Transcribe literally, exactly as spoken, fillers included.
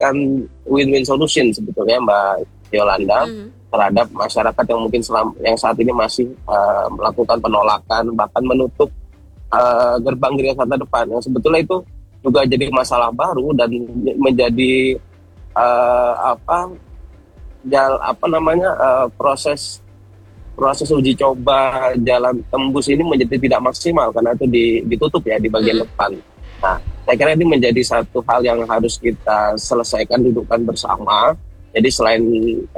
memberikan win-win solution sebetulnya Mbak Yolanda Mhm. terhadap masyarakat yang mungkin selam, yang saat ini masih uh, melakukan penolakan bahkan menutup uh, gerbang gereja Santa depan yang sebetulnya itu juga jadi masalah baru dan menjadi uh, apa jal apa namanya uh, proses proses uji coba jalan tembus ini menjadi tidak maksimal karena itu di, ditutup ya di bagian Mhm. depan. Nah, saya kira ini menjadi satu hal yang harus kita selesaikan, dudukkan bersama. Jadi selain